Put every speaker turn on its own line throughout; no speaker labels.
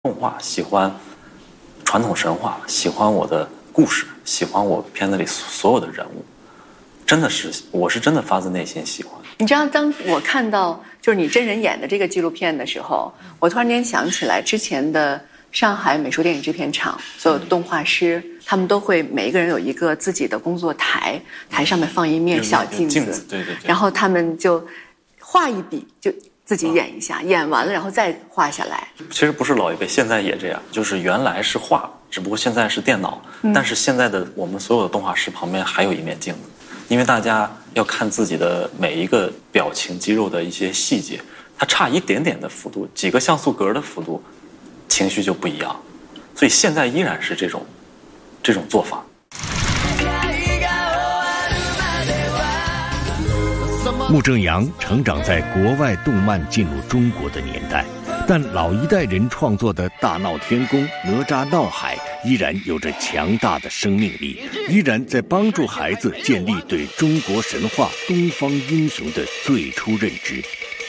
动画，喜欢传统神话，喜欢我的故事，喜欢我片子里所有的人物，真的是，我是真的发自内心喜欢。
你知道，当我看到就是你真人演的这个纪录片的时候，我突然间想起来之前的上海美术电影制片厂所有的动画师，他们都会每一个人有一个自己的工作台，台上面放一面小镜子，
对，
然后他们就画一笔就自己演一下，演完了然后再画下来。
其实不是老一辈，现在也这样，就是原来是画，只不过现在是电脑，但是现在的我们所有的动画师旁边还有一面镜子，因为大家要看自己的每一个表情肌肉的一些细节，它差一点点的幅度，几个像素格的幅度，情绪就不一样，所以现在依然是这种做法。
穆正阳成长在国外动漫进入中国的年代，但老一代人创作的大闹天宫、哪吒闹海依然有着强大的生命力，依然在帮助孩子建立对中国神话、东方英雄的最初认知。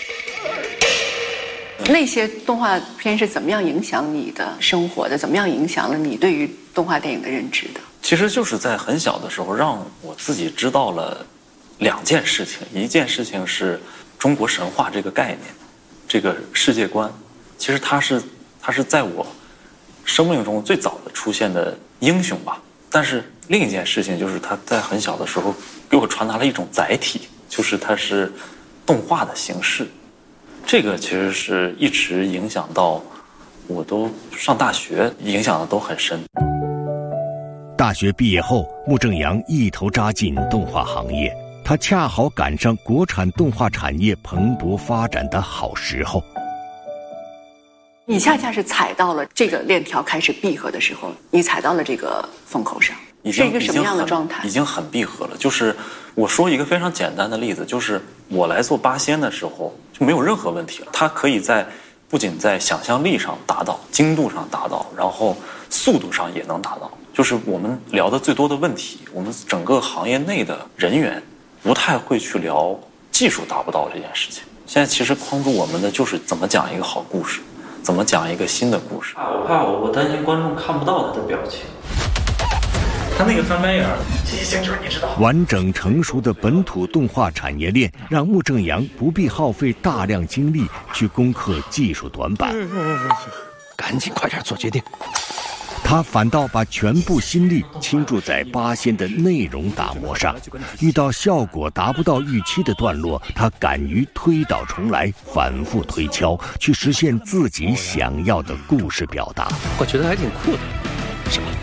那些动画片是怎么样影响你的生活的？怎么样影响了你对于动画电影的认知的？
其实就是在很小的时候，让我自己知道了两件事情。一件事情是中国神话这个概念，这个世界观，其实它是在我生命中最早的出现的英雄吧。但是另一件事情就是他在很小的时候给我传达了一种载体，就是它是动画的形式。这个其实是一直影响到我都上大学，影响的都很深。
大学毕业后，穆正阳一头扎进动画行业，他恰好赶上国产动画产业蓬勃发展的好时候。
你恰恰是踩到了这个链条开始闭合的时候，你踩到了这个风口上，是一个什么样的状态？
已经很闭合了。就是我说一个非常简单的例子，就是我来做八仙的时候就没有任何问题了。它可以不仅在想象力上达到，精度上达到，然后速度上也能达到。就是我们聊的最多的问题，我们整个行业内的人员不太会去聊技术达不到这件事情。现在其实框住我们的就是怎么讲一个好故事，怎么讲一个新的故事。我担心观众看不到他的表情。他那个翻白眼儿，这些就是你知道。
完整成熟的本土动画产业链，让穆正阳不必耗费大量精力去攻克技术短板。
赶紧快点做决定。
他反倒把全部心力倾注在八仙的内容打磨上，遇到效果达不到预期的段落，他敢于推倒重来，反复推敲，去实现自己想要的故事表达。
我觉得还挺酷的。什么？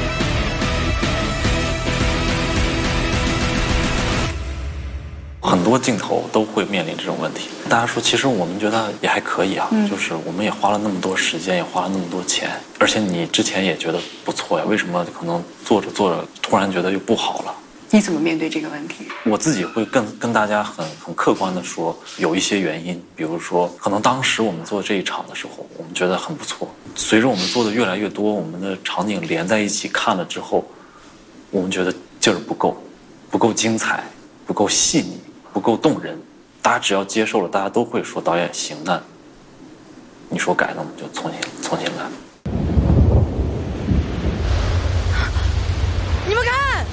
很多镜头都会面临这种问题。大家说，其实我们觉得也还可以啊，就是我们也花了那么多时间，也花了那么多钱，而且你之前也觉得不错呀，为什么可能做着突然觉得又不好了？
你怎么面对这个问题？
我自己会跟大家很客观的说，有一些原因，比如说可能当时我们做这一场的时候，我们觉得很不错，随着我们做的越来越多，我们的场景连在一起看了之后，我们觉得劲儿不够精彩，不够细腻，不够动人。大家只要接受了，大家都会说导演行，那你说改，那我们就重新来。
你们看，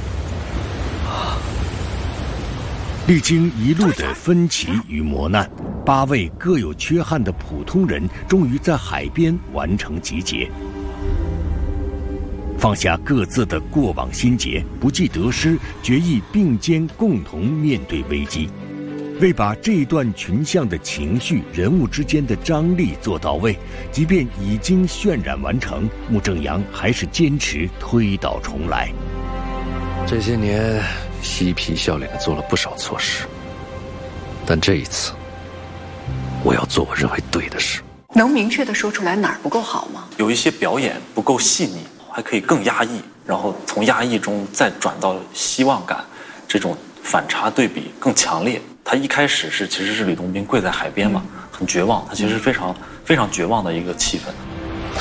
历经一路的分歧与磨难，8位各有缺憾的普通人终于在海边完成集结，放下各自的过往心结，不计得失，决意并肩共同面对危机。为把这一段群像的情绪、人物之间的张力做到位，即便已经渲染完成，穆正阳还是坚持推倒重来。
这些年嬉皮笑脸的做了不少错事，但这一次我要做我认为对的事。
能明确的说出来哪儿不够好吗？
有一些表演不够细腻，还可以更压抑，然后从压抑中再转到希望感，这种反差对比更强烈。他一开始其实是吕洞宾跪在海边嘛，很绝望，他其实非常非常绝望的一个气氛。